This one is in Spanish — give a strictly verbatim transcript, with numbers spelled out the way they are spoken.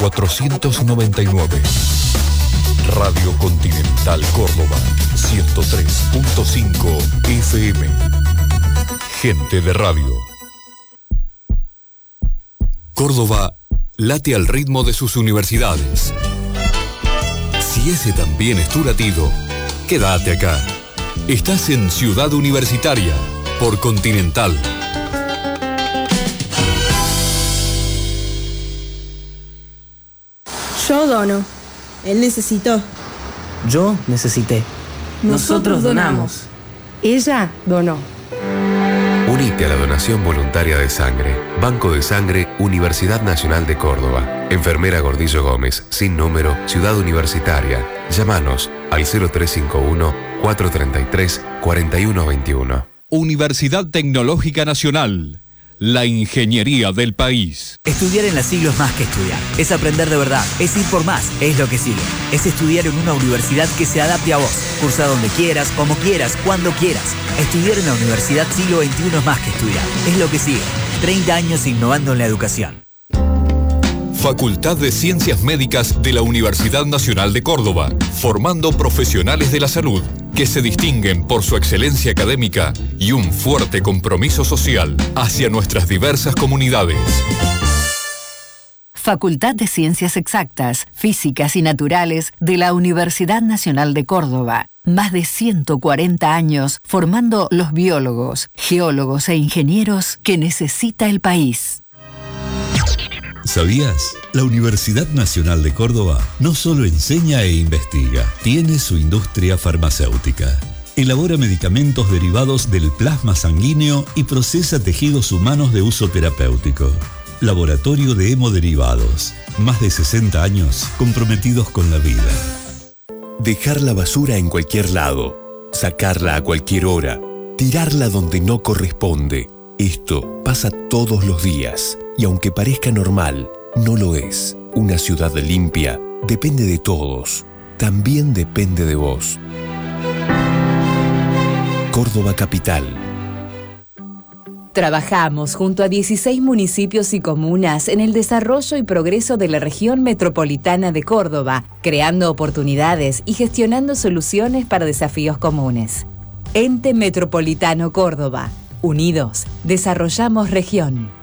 cuatrocientos noventa y nueve. Radio Continental Córdoba, ciento tres punto cinco F M. Gente de radio. Córdoba late al ritmo de sus universidades. Si ese también es tu latido, quédate acá. Estás en Ciudad Universitaria, por Continental. Yo dono. Él necesitó. Yo necesité. Nosotros donamos. Ella donó. Unite a la donación voluntaria de sangre. Banco de Sangre, Universidad Nacional de Córdoba. Enfermera Gordillo Gómez, sin número, Ciudad Universitaria. Llámanos al cero tres cinco uno, cuatro tres tres, cuatro uno dos uno. Universidad Tecnológica Nacional. La ingeniería del país. Estudiar en la Siglo es más que estudiar. Es aprender de verdad. Es ir por más. Es lo que sigue. Es estudiar en una universidad que se adapte a vos. Cursa donde quieras, como quieras, cuando quieras. Estudiar en la Universidad Siglo veintiuno es más que estudiar. Es lo que sigue. treinta años innovando en la educación. Facultad de Ciencias Médicas de la Universidad Nacional de Córdoba, formando profesionales de la salud que se distinguen por su excelencia académica y un fuerte compromiso social hacia nuestras diversas comunidades. Facultad de Ciencias Exactas, Físicas y Naturales de la Universidad Nacional de Córdoba. Más de ciento cuarenta años formando los biólogos, geólogos e ingenieros que necesita el país. ¿Sabías? La Universidad Nacional de Córdoba no solo enseña e investiga, tiene su industria farmacéutica. Elabora medicamentos derivados del plasma sanguíneo y procesa tejidos humanos de uso terapéutico. Laboratorio de hemoderivados. Más de sesenta años comprometidos con la vida. Dejar la basura en cualquier lado, sacarla a cualquier hora, tirarla donde no corresponde. Esto pasa todos los días y aunque parezca normal, no lo es. Una ciudad limpia depende de todos, también depende de vos. Córdoba Capital. Trabajamos junto a dieciséis municipios y comunas en el desarrollo y progreso de la región metropolitana de Córdoba, creando oportunidades y gestionando soluciones para desafíos comunes. Ente Metropolitano Córdoba. Unidos, desarrollamos región.